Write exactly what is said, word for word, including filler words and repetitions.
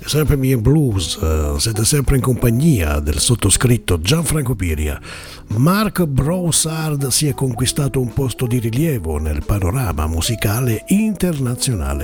sempre Mi Blues, uh, siete sempre in compagnia del sottoscritto Gianfranco Piria. Mark Broussard si è conquistato un posto di rilievo nel panorama musicale internazionale.